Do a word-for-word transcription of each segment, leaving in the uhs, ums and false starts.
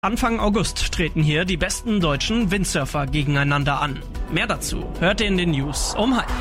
Anfang August treten hier die besten deutschen Windsurfer gegeneinander an. Mehr dazu hört ihr in den News um halb.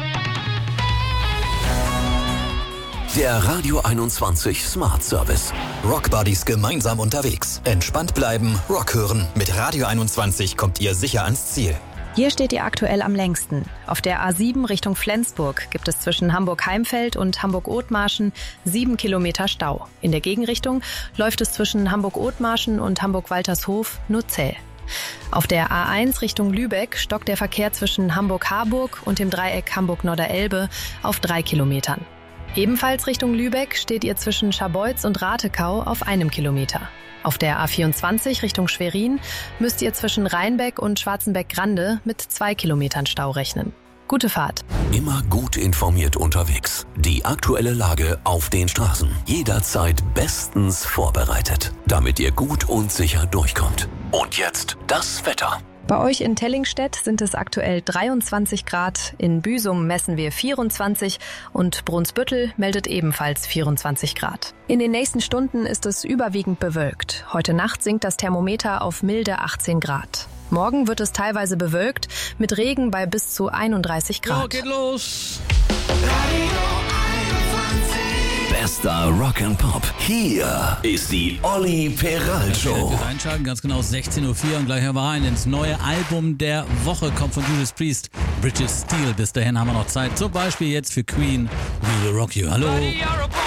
Der Radio einundzwanzig Smart Service. Rockbuddies gemeinsam unterwegs. Entspannt bleiben, Rock hören. Mit Radio einundzwanzig kommt ihr sicher ans Ziel. Hier steht ihr aktuell am längsten. Auf der A sieben Richtung Flensburg gibt es zwischen Hamburg-Heimfeld und Hamburg-Othmarschen sieben Kilometer Stau. In der Gegenrichtung läuft es zwischen Hamburg-Othmarschen und Hamburg-Waltershof nur zäh. Auf der A eins Richtung Lübeck stockt der Verkehr zwischen Hamburg-Harburg und dem Dreieck Hamburg-Norderelbe auf drei Kilometern. Ebenfalls Richtung Lübeck steht ihr zwischen Scharbeutz und Ratekau auf einem Kilometer. Auf der A vierundzwanzig Richtung Schwerin müsst ihr zwischen Rheinbeck und Schwarzenbeck-Grande mit zwei Kilometern Stau rechnen. Gute Fahrt. Immer gut informiert unterwegs. Die aktuelle Lage auf den Straßen. Jederzeit bestens vorbereitet, damit ihr gut und sicher durchkommt. Und jetzt das Wetter. Bei euch in Tellingstedt sind es aktuell dreiundzwanzig Grad, in Büsum messen wir vierundzwanzig und Brunsbüttel meldet ebenfalls vierundzwanzig Grad. In den nächsten Stunden ist es überwiegend bewölkt. Heute Nacht sinkt das Thermometer auf milde achtzehn Grad. Morgen wird es teilweise bewölkt, mit Regen bei bis zu einunddreißig Grad. So, geht los! Bester Rock'n'Pop. Hier ist die Olli Peral Show. Fürs Einschalten, ganz genau sechzehn Uhr vier und gleich hören wir rein ins neue Album der Woche, kommt von Judas Priest, Bridges Steel. Bis dahin haben wir noch Zeit, zum Beispiel jetzt für Queen, We Will Rock You. Hallo!